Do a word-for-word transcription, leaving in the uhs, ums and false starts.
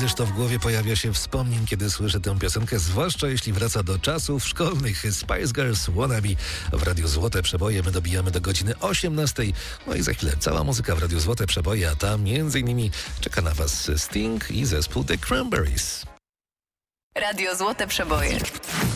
ileż to w głowie pojawia się wspomnień, kiedy słyszę tę piosenkę, zwłaszcza jeśli wraca do czasów szkolnych. Spice Girls Wannabe w Radiu Złote Przeboje. My dobijamy do godziny osiemnastej. No i za chwilę cała muzyka w Radiu Złote Przeboje, a tam między innymi czeka na was Sting i zespół The Cranberries. Radio Złote Przeboje.